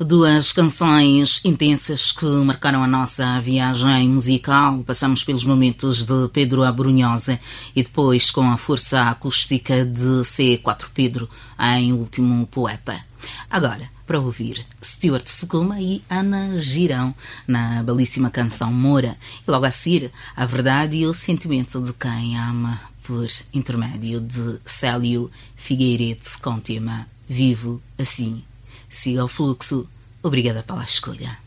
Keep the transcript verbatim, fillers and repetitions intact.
Duas canções intensas que marcaram a nossa viagem musical. Passamos pelos momentos de Pedro Abrunhosa e depois com a força acústica de C quatro Pedro em Último Poeta. Agora, para ouvir Stuart Sukuma e Ana Girão na belíssima canção Moura. E logo a seguir, a verdade e o sentimento de quem ama, por intermédio de Célio Figueiredo com o tema Vivo Assim. Siga o fluxo. Obrigada pela escolha.